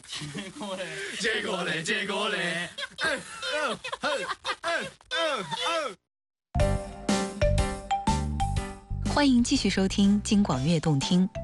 结果嘞。 欢迎继续收听京广乐动听，